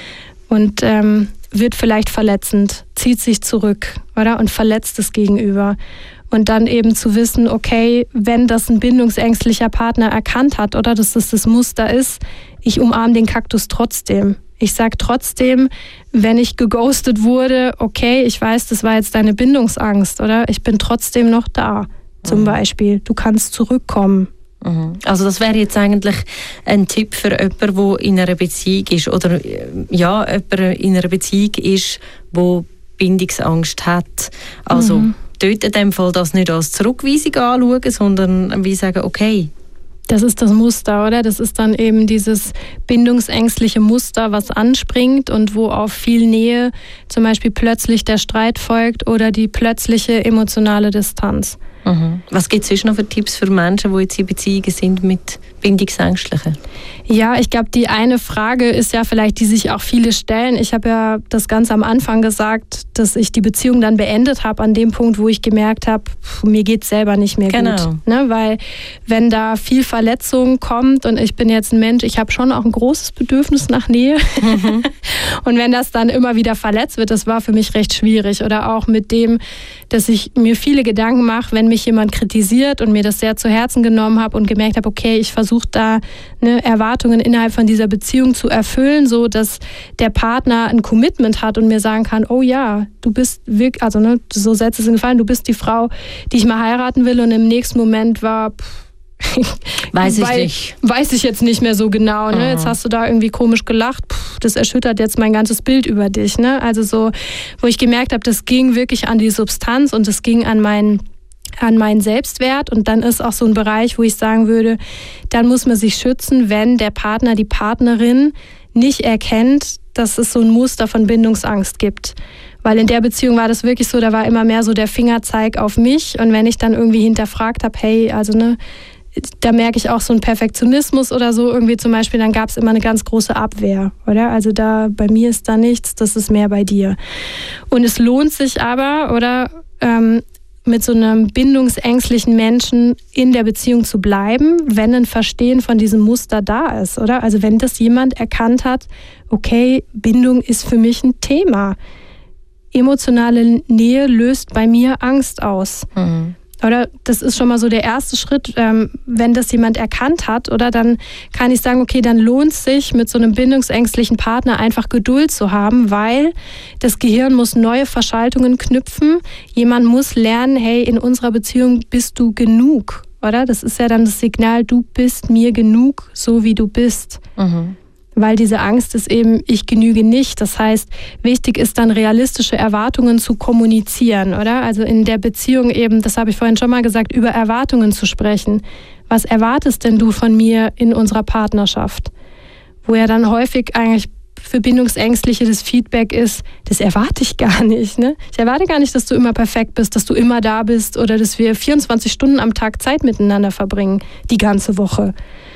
Und ähm, wird vielleicht verletzend, zieht sich zurück, oder? Und verletzt das Gegenüber. Und dann eben zu wissen, okay, wenn das ein bindungsängstlicher Partner erkannt hat, oder dass das das Muster ist, ich umarme den Kaktus trotzdem. Ich sage trotzdem, wenn ich geghostet wurde, okay, ich weiß, das war jetzt deine Bindungsangst, oder? Ich bin trotzdem noch da, zum mhm. Beispiel. Du kannst zurückkommen. Also das wäre jetzt eigentlich ein Tipp für jemanden, der in einer Beziehung ist oder ja, jemand in einer Beziehung ist, der Bindungsangst hat. Also mhm. dort in dem Fall das nicht als Zurückweisung anschauen, sondern wie sagen, okay. Das ist das Muster, oder? Das ist dann eben dieses bindungsängstliche Muster, was anspringt und wo auf viel Nähe zum Beispiel plötzlich der Streit folgt oder die plötzliche emotionale Distanz. Mhm. Was gibt es sonst noch für Tipps für Menschen, die jetzt in Beziehungen sind mit Bindungsängstlichen? Ja, ich glaube, die eine Frage ist ja vielleicht, die sich auch viele stellen. Ich habe ja das ganz am Anfang gesagt, dass ich die Beziehung dann beendet habe an dem Punkt, wo ich gemerkt habe, mir geht es selber nicht mehr genau. gut. Ne? Weil wenn da viel Verletzung kommt und ich bin jetzt ein Mensch, ich habe schon auch ein großes Bedürfnis nach Nähe. Mhm. Und wenn das dann immer wieder verletzt wird, das war für mich recht schwierig. Oder auch mit dem, dass ich mir viele Gedanken mache, wenn mich jemand kritisiert und mir das sehr zu Herzen genommen habe und gemerkt habe, okay, ich versuche da ne, Erwartungen innerhalb von dieser Beziehung zu erfüllen, so dass der Partner ein Commitment hat und mir sagen kann, oh ja, du bist wirklich, also ne, so Sätze sind gefallen, du bist die Frau, die ich mal heiraten will, und im nächsten Moment war pff, weiß ich weil, nicht. Weiß ich jetzt nicht mehr so genau. Ne? Jetzt hast du da irgendwie komisch gelacht. Puh, das erschüttert jetzt mein ganzes Bild über dich. Ne? Also so, wo ich gemerkt habe, das ging wirklich an die Substanz und das ging an meinen an meinen Selbstwert, und dann ist auch so ein Bereich, wo ich sagen würde, dann muss man sich schützen, wenn der Partner, die Partnerin nicht erkennt, dass es so ein Muster von Bindungsangst gibt. Weil in der Beziehung war das wirklich so, da war immer mehr so der Fingerzeig auf mich, und wenn ich dann irgendwie hinterfragt habe, hey, also ne, da merke ich auch so einen Perfektionismus oder so irgendwie zum Beispiel, dann gab es immer eine ganz große Abwehr, oder? Also da, bei mir ist da nichts, das ist mehr bei dir. Und es lohnt sich aber, oder, ähm, mit so einem bindungsängstlichen Menschen in der Beziehung zu bleiben, wenn ein Verstehen von diesem Muster da ist, oder? Also wenn das jemand erkannt hat, okay, Bindung ist für mich ein Thema. Emotionale Nähe löst bei mir Angst aus. Mhm. Oder das ist schon mal so der erste Schritt, ähm, wenn das jemand erkannt hat, oder dann kann ich sagen, okay, dann lohnt es sich, mit so einem bindungsängstlichen Partner einfach Geduld zu haben, weil das Gehirn muss neue Verschaltungen knüpfen. Jemand muss lernen, hey, in unserer Beziehung bist du genug, oder? Das ist ja dann das Signal, du bist mir genug, so wie du bist. Mhm. Weil diese Angst ist eben, ich genüge nicht. Das heißt, wichtig ist dann, realistische Erwartungen zu kommunizieren, oder? Also in der Beziehung eben, das habe ich vorhin schon mal gesagt, über Erwartungen zu sprechen. Was erwartest denn du von mir in unserer Partnerschaft? Wo ja dann häufig eigentlich für Bindungsängstliche das Feedback ist, das erwarte ich gar nicht. Ne? Ich erwarte gar nicht, dass du immer perfekt bist, dass du immer da bist oder dass wir vierundzwanzig Stunden am Tag Zeit miteinander verbringen, die ganze Woche.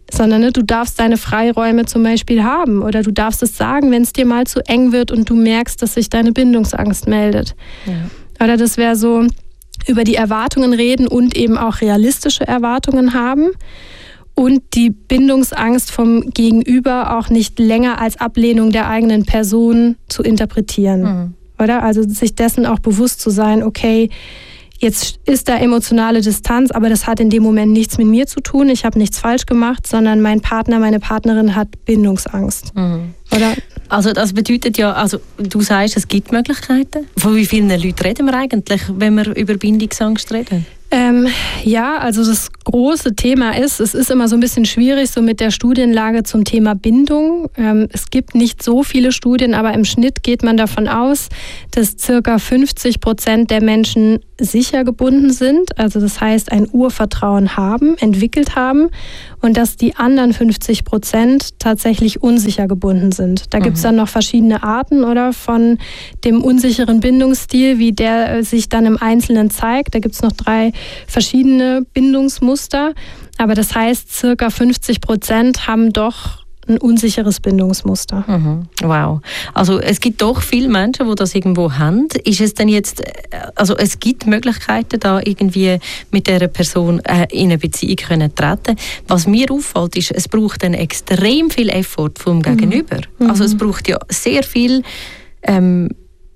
sondern ne, du darfst deine Freiräume zum Beispiel haben oder du darfst es sagen, wenn es dir mal zu eng wird und du merkst, dass sich deine Bindungsangst meldet. Ja. Oder das wäre so, über die Erwartungen reden und eben auch realistische Erwartungen haben und die Bindungsangst vom Gegenüber auch nicht länger als Ablehnung der eigenen Person zu interpretieren. Mhm. Oder? Also sich dessen auch bewusst zu sein, okay, jetzt ist da emotionale Distanz, aber das hat in dem Moment nichts mit mir zu tun. Ich habe nichts falsch gemacht, sondern mein Partner, meine Partnerin hat Bindungsangst. Mhm. Oder? Also das bedeutet ja, also du sagst, es gibt Möglichkeiten. Von wie vielen Leuten reden wir eigentlich, wenn wir über Bindungsangst reden? Ähm, ja, also das große Thema ist, es ist immer so ein bisschen schwierig so mit der Studienlage zum Thema Bindung. Ähm, es gibt nicht so viele Studien, aber im Schnitt geht man davon aus, dass circa fünfzig Prozent der Menschen sicher gebunden sind. Also das heißt, ein Urvertrauen haben, entwickelt haben und dass die anderen fünfzig Prozent tatsächlich unsicher gebunden sind. Da mhm. gibt es dann noch verschiedene Arten oder von dem unsicheren Bindungsstil, wie der sich dann im Einzelnen zeigt. Da gibt es noch drei verschiedene Bindungsmuster. Aber das heißt, circa fünfzig Prozent haben doch ein unsicheres Bindungsmuster. Mhm. Wow. Also es gibt doch viele Menschen, die das irgendwo haben. Ist es denn jetzt, also es gibt Möglichkeiten, da irgendwie mit dieser Person äh, in eine Beziehung können treten. Was mir auffällt, ist, es braucht dann extrem viel Effort vom Gegenüber. Mhm. Also es braucht ja sehr viel ähm,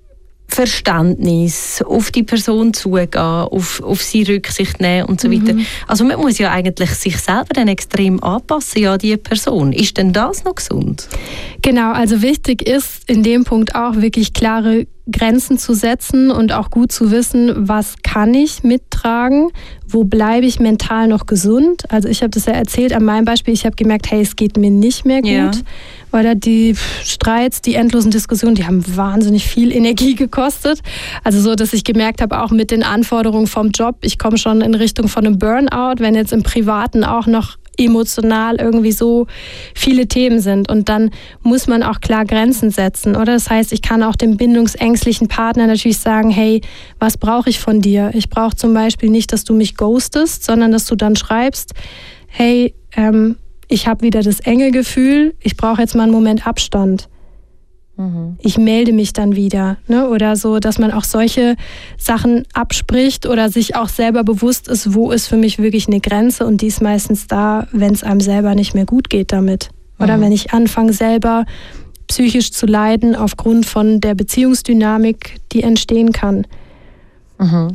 Verständnis, auf die Person zugehen, auf, auf sie Rücksicht nehmen und so weiter. Mhm. Also man muss ja eigentlich sich selber dann extrem anpassen an diese Person. Ist denn das noch gesund? Genau, also wichtig ist in dem Punkt auch wirklich klare Grenzen zu setzen und auch gut zu wissen, was kann ich mittragen, wo bleibe ich mental noch gesund. Also ich habe das ja erzählt an meinem Beispiel, ich habe gemerkt, hey, es geht mir nicht mehr gut. Ja. Oder die Streits, die endlosen Diskussionen, die haben wahnsinnig viel Energie gekostet. Also so, dass ich gemerkt habe, auch mit den Anforderungen vom Job, ich komme schon in Richtung von einem Burnout, wenn jetzt im Privaten auch noch emotional irgendwie so viele Themen sind. Und dann muss man auch klar Grenzen setzen, oder? Das heißt, ich kann auch dem bindungsängstlichen Partner natürlich sagen, hey, was brauche ich von dir? Ich brauche zum Beispiel nicht, dass du mich ghostest, sondern dass du dann schreibst, hey, ähm, ich habe wieder das enge Gefühl, ich brauche jetzt mal einen Moment Abstand. Mhm. Ich melde mich dann wieder. Ne? Oder so, dass man auch solche Sachen abspricht oder sich auch selber bewusst ist, wo ist für mich wirklich eine Grenze, und die ist meistens da, wenn es einem selber nicht mehr gut geht damit. Oder mhm. wenn ich anfange, selber psychisch zu leiden aufgrund von der Beziehungsdynamik, die entstehen kann. Mhm.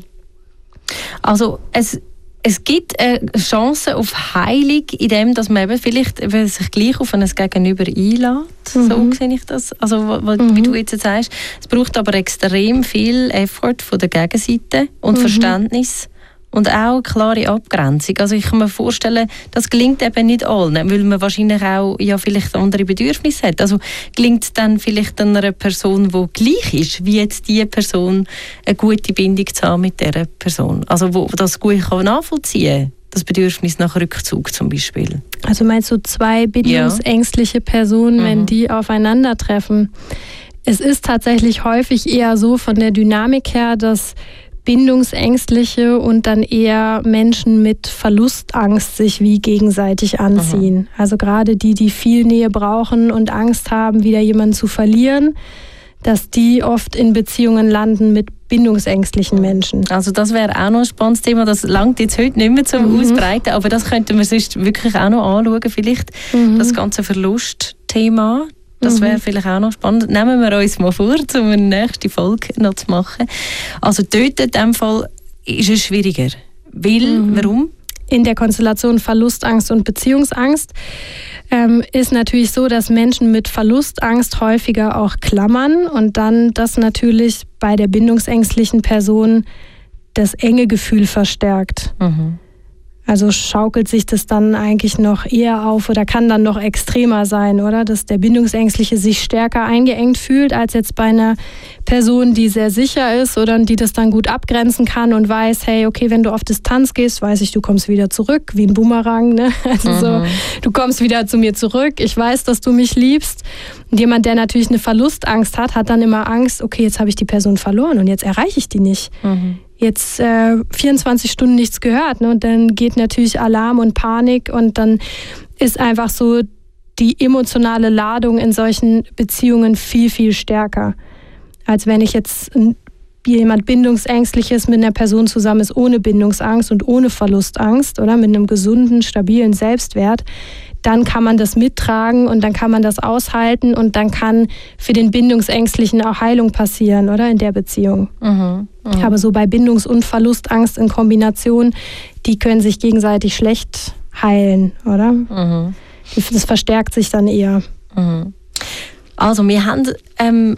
Also es Es gibt eine Chance auf Heilung, indem dass man eben vielleicht sich gleich auf ein Gegenüber einlädt. Mhm. So sehe ich das. Also, wie mhm. du jetzt sagst. Es braucht aber extrem viel Effort von der Gegenseite und mhm. Verständnis und auch eine klare Abgrenzung. Also ich kann mir vorstellen, das gelingt eben nicht allen, weil man wahrscheinlich auch ja, vielleicht andere Bedürfnisse hat. Also gelingt es dann vielleicht einer Person, die gleich ist, wie jetzt diese Person, eine gute Bindung zu haben mit dieser Person. Also wo das gut kann nachvollziehen kann, das Bedürfnis nach Rückzug zum Beispiel. Also meinst du zwei bindungsängstliche Personen, ja. wenn mhm. die aufeinandertreffen? Es ist tatsächlich häufig eher so von der Dynamik her, dass Bindungsängstliche und dann eher Menschen mit Verlustangst sich wie gegenseitig anziehen. Mhm. Also gerade die, die viel Nähe brauchen und Angst haben, wieder jemanden zu verlieren, dass die oft in Beziehungen landen mit bindungsängstlichen Menschen. Also das wäre auch noch ein spannendes Thema. Das langt jetzt heute nicht mehr zum mhm. Ausbreiten, aber das könnten wir sonst wirklich auch noch anschauen, vielleicht mhm. das ganze Verlustthema. Das wäre vielleicht auch noch spannend. Nehmen wir uns mal vor, um eine nächste Folge noch zu machen. Also dort in diesem Fall ist es schwieriger. Weil, mhm. warum? In der Konstellation Verlustangst und Beziehungsangst ähm, ist natürlich so, dass Menschen mit Verlustangst häufiger auch klammern und dann das natürlich bei der bindungsängstlichen Person das enge Gefühl verstärkt. Mhm. Also schaukelt sich das dann eigentlich noch eher auf oder kann dann noch extremer sein, oder? Dass der Bindungsängstliche sich stärker eingeengt fühlt, als jetzt bei einer Person, die sehr sicher ist oder die das dann gut abgrenzen kann und weiß, hey, okay, wenn du auf Distanz gehst, weiß ich, du kommst wieder zurück, wie ein Boomerang, ne? Also mhm. so, du kommst wieder zu mir zurück, ich weiß, dass du mich liebst. Und jemand, der natürlich eine Verlustangst hat, hat dann immer Angst, okay, jetzt habe ich die Person verloren und jetzt erreiche ich die nicht. Mhm. Jetzt äh, vierundzwanzig Stunden nichts gehört, ne? Und dann geht natürlich Alarm und Panik und dann ist einfach so die emotionale Ladung in solchen Beziehungen viel, viel stärker. Als wenn ich jetzt jemand Bindungsängstliches mit einer Person zusammen ist, ohne Bindungsangst und ohne Verlustangst oder mit einem gesunden, stabilen Selbstwert, dann kann man das mittragen und dann kann man das aushalten und dann kann für den Bindungsängstlichen auch Heilung passieren, oder, in der Beziehung. Mhm, mh. Aber so bei Bindungs- und Verlustangst in Kombination, die können sich gegenseitig schlecht heilen, oder? Mhm. Das verstärkt sich dann eher. Mhm. Also wir haben ähm,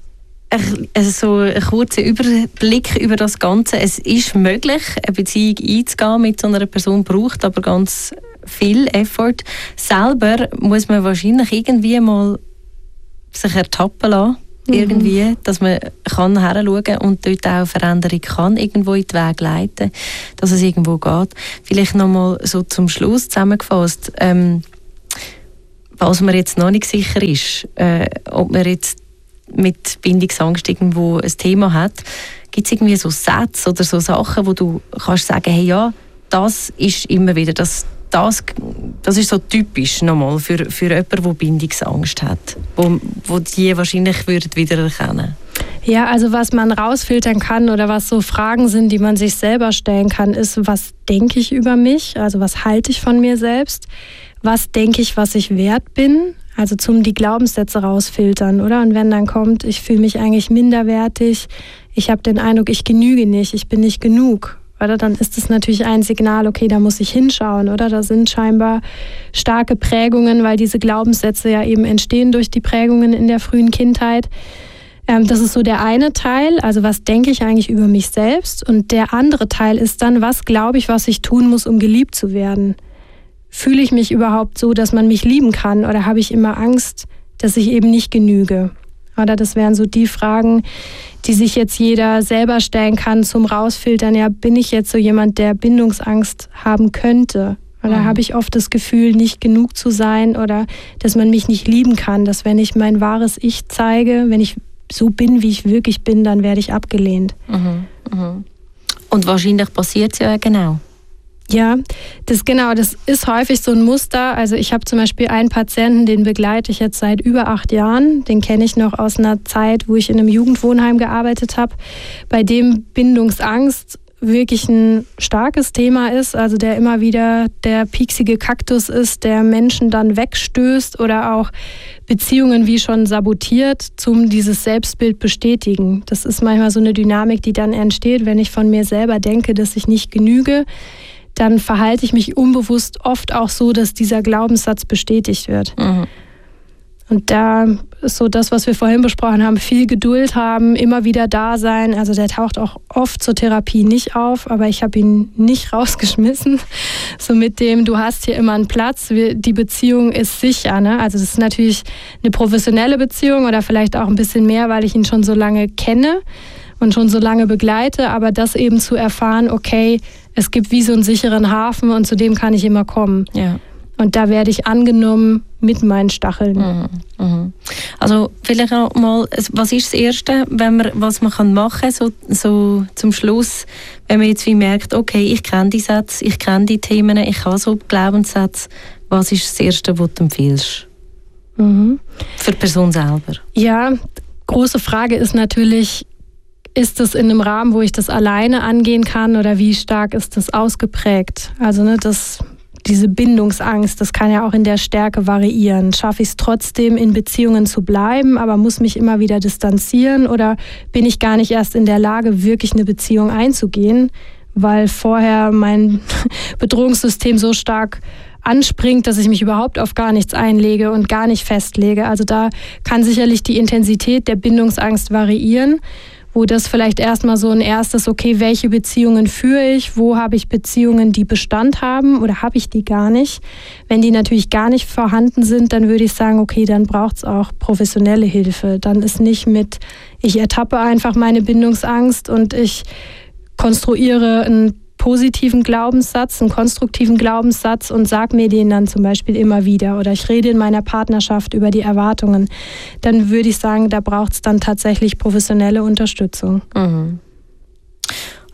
also so einen kurzen Überblick über das Ganze. Es ist möglich, eine Beziehung einzugehen mit so einer Person, braucht aber ganz viel Effort. Selber muss man wahrscheinlich irgendwie mal sich ertappen lassen, mhm. irgendwie, dass man kann heranschauen und dort auch Veränderung kann irgendwo in den Weg leiten, dass es irgendwo geht. Vielleicht nochmal so zum Schluss zusammengefasst, ähm, falls man jetzt noch nicht sicher ist, äh, ob man jetzt mit Bindungsangst irgendwo ein Thema hat, gibt es irgendwie so Sätze oder so Sachen, wo du kannst sagen, hey ja, das ist immer wieder, das, das, das ist so typisch nochmal für, für jemanden, der Bindungsangst hat, wo, wo die wahrscheinlich würden wiedererkennen. Ja, also was man rausfiltern kann oder was so Fragen sind, die man sich selber stellen kann, ist, was denke ich über mich, also was halte ich von mir selbst, was denke ich, was ich wert bin, also zum die Glaubenssätze rausfiltern, oder? Und wenn dann kommt, ich fühle mich eigentlich minderwertig, ich habe den Eindruck, ich genüge nicht, ich bin nicht genug, oder? Dann ist das natürlich ein Signal, okay, da muss ich hinschauen, oder? Da sind scheinbar starke Prägungen, weil diese Glaubenssätze ja eben entstehen durch die Prägungen in der frühen Kindheit. Ähm, das ist so der eine Teil, also was denke ich eigentlich über mich selbst? Und der andere Teil ist dann, was glaube ich, was ich tun muss, um geliebt zu werden? Fühle ich mich überhaupt so, dass man mich lieben kann, oder habe ich immer Angst, dass ich eben nicht genüge? Oder das wären so die Fragen, die sich jetzt jeder selber stellen kann zum Rausfiltern. Ja, bin ich jetzt so jemand, der Bindungsangst haben könnte? Oder mhm. habe ich oft das Gefühl, nicht genug zu sein oder dass man mich nicht lieben kann? Dass wenn ich mein wahres Ich zeige, wenn ich so bin, wie ich wirklich bin, dann werde ich abgelehnt. Mhm. Mhm. Und wahrscheinlich passiert es ja genau. Ja, das genau, das ist häufig so ein Muster. Also ich habe zum Beispiel einen Patienten, den begleite ich jetzt seit über acht Jahren. Den kenne ich noch aus einer Zeit, wo ich in einem Jugendwohnheim gearbeitet habe, bei dem Bindungsangst wirklich ein starkes Thema ist. Also der immer wieder der pieksige Kaktus ist, der Menschen dann wegstößt oder auch Beziehungen wie schon sabotiert, zum dieses Selbstbild bestätigen. Das ist manchmal so eine Dynamik, die dann entsteht, wenn ich von mir selber denke, dass ich nicht genüge. Dann verhalte ich mich unbewusst oft auch so, dass dieser Glaubenssatz bestätigt wird. Mhm. Und da ist so das, was wir vorhin besprochen haben, viel Geduld haben, immer wieder da sein. Also der taucht auch oft zur Therapie nicht auf, aber ich habe ihn nicht rausgeschmissen. So mit dem, du hast hier immer einen Platz, die Beziehung ist sicher. Ne? Also das ist natürlich eine professionelle Beziehung oder vielleicht auch ein bisschen mehr, weil ich ihn schon so lange kenne und schon so lange begleite, aber das eben zu erfahren, okay, es gibt wie so einen sicheren Hafen und zu dem kann ich immer kommen. Ja. Und da werde ich angenommen mit meinen Stacheln. Mhm. Mhm. Also vielleicht auch mal, was ist das Erste, wenn man, was man kann machen so, so zum Schluss, wenn man jetzt wie merkt, okay, ich kenne die Sätze, ich kenne die Themen, ich habe so Glaubenssätze, was ist das Erste, was du empfiehlst? Mhm. Für die Person selber. Ja, große Frage ist natürlich, ist es in einem Rahmen, wo ich das alleine angehen kann oder wie stark ist das ausgeprägt? Also ne, das, diese Bindungsangst, das kann ja auch in der Stärke variieren. Schaffe ich es trotzdem, in Beziehungen zu bleiben, aber muss mich immer wieder distanzieren oder bin ich gar nicht erst in der Lage, wirklich eine Beziehung einzugehen, weil vorher mein Bedrohungssystem so stark anspringt, dass ich mich überhaupt auf gar nichts einlege und gar nicht festlege. Also da kann sicherlich die Intensität der Bindungsangst variieren, wo das vielleicht erstmal so ein erstes, okay, welche Beziehungen führe ich, wo habe ich Beziehungen, die Bestand haben oder habe ich die gar nicht? Wenn die natürlich gar nicht vorhanden sind, dann würde ich sagen, okay, dann braucht es auch professionelle Hilfe. Dann ist nicht mit, ich ertappe einfach meine Bindungsangst und ich konstruiere einen positiven Glaubenssatz, einen konstruktiven Glaubenssatz und sage mir den dann zum Beispiel immer wieder oder ich rede in meiner Partnerschaft über die Erwartungen, dann würde ich sagen, da braucht es dann tatsächlich professionelle Unterstützung. Mhm.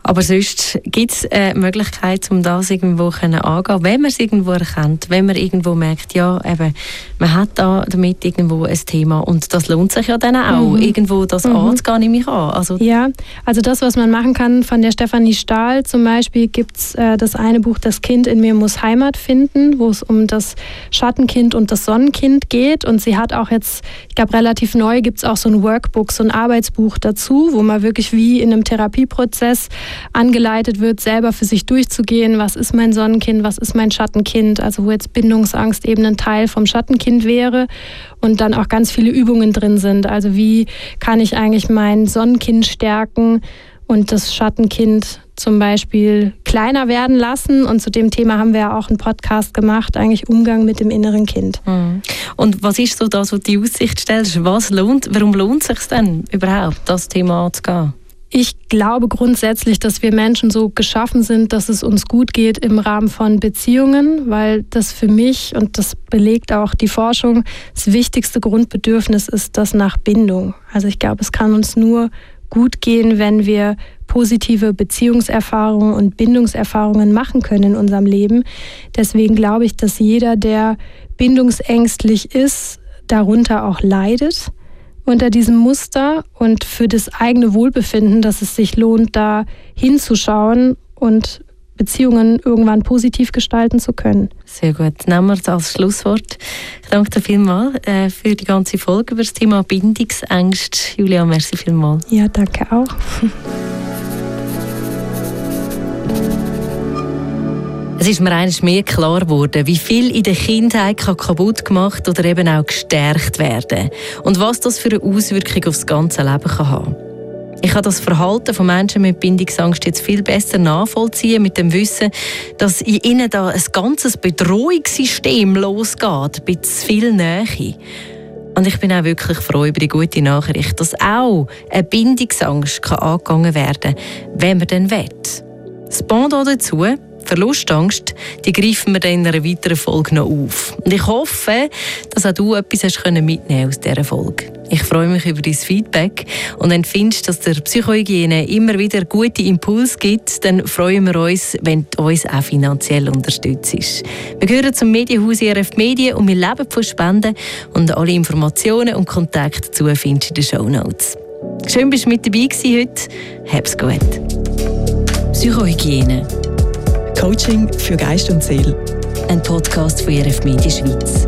Aber sonst gibt es eine Möglichkeit, um das irgendwo anzugehen, wenn man es irgendwo erkennt, wenn man irgendwo merkt, ja, eben, man hat da damit irgendwo ein Thema und das lohnt sich ja dann auch, mhm. irgendwo das mhm. anzugehen, nehme ich an. Also ja, also das, was man machen kann, von der Stefanie Stahl zum Beispiel, gibt es äh, das eine Buch, Das Kind in mir muss Heimat finden, wo es um das Schattenkind und das Sonnenkind geht, und sie hat auch jetzt, ich glaube relativ neu, gibt es auch so ein Workbook, so ein Arbeitsbuch dazu, wo man wirklich wie in einem Therapieprozess angeleitet wird, selber für sich durchzugehen, was ist mein Sonnenkind, was ist mein Schattenkind, also wo jetzt Bindungsangst eben ein Teil vom Schattenkind wäre und dann auch ganz viele Übungen drin sind. Also wie kann ich eigentlich mein Sonnenkind stärken und das Schattenkind zum Beispiel kleiner werden lassen, und zu dem Thema haben wir ja auch einen Podcast gemacht, eigentlich Umgang mit dem inneren Kind. Und was ist so das, was du die Aussicht stellst? Was lohnt, warum lohnt es sich denn überhaupt, das Thema anzugehen? Ich glaube grundsätzlich, dass wir Menschen so geschaffen sind, dass es uns gut geht im Rahmen von Beziehungen, weil das für mich, und das belegt auch die Forschung, das wichtigste Grundbedürfnis ist das nach Bindung. Also ich glaube, es kann uns nur gut gehen, wenn wir positive Beziehungserfahrungen und Bindungserfahrungen machen können in unserem Leben. Deswegen glaube ich, dass jeder, der bindungsängstlich ist, darunter auch leidet, unter diesem Muster, und für das eigene Wohlbefinden, dass es sich lohnt, da hinzuschauen und Beziehungen irgendwann positiv gestalten zu können. Sehr gut. Nehmen wir das als Schlusswort. Ich danke dir vielmals äh, für die ganze Folge über das Thema Bindungsängste. Julia, merci vielmals. Ja, danke auch. Es ist mir eines mehr klar geworden, wie viel in der Kindheit kann kaputt gemacht oder eben auch gestärkt werden und was das für eine Auswirkung auf das ganze Leben kann haben. Ich kann das Verhalten von Menschen mit Bindungsangst jetzt viel besser nachvollziehen, mit dem Wissen, dass in ihnen da ein ganzes Bedrohungssystem losgeht, ein bisschen viel Nähe. Und ich bin auch wirklich froh über die gute Nachricht, dass auch eine Bindungsangst kann angegangen werden kann, wenn man denn will. Das Pendant dazu, Verlustangst, die greifen wir dann in einer weiteren Folge noch auf. Und ich hoffe, dass auch du etwas hast mitnehmen aus dieser Folge. Ich freue mich über dein Feedback, und wenn du findest, dass der Psychohygiene immer wieder gute Impulse gibt, dann freuen wir uns, wenn du uns auch finanziell unterstützt. Wir gehören zum Medienhaus E R F Medien und wir leben von Spenden, und alle Informationen und Kontakte dazu findest du in den Shownotes. Schön, dass du mit dabei warst heute. Hab's gut. Psychohygiene. Coaching für Geist und Seele. Ein Podcast von E R F Medien Schweiz.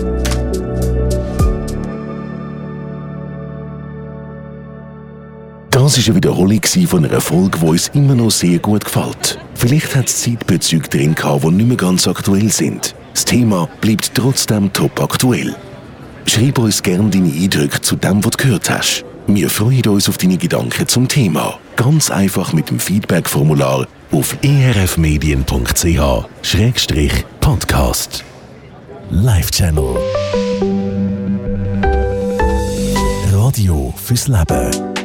Das war eine Wiederholung von einer Folge, die uns immer noch sehr gut gefällt. Vielleicht hat es Zeitbezüge drin gehabt, die nicht mehr ganz aktuell sind. Das Thema bleibt trotzdem top aktuell. Schreib uns gerne deine Eindrücke zu dem, was du gehört hast. Wir freuen uns auf deine Gedanken zum Thema. Ganz einfach mit dem Feedback-Formular auf e r f medien punkt c h Schrägstrich Podcast. Live Channel. Radio fürs Leben.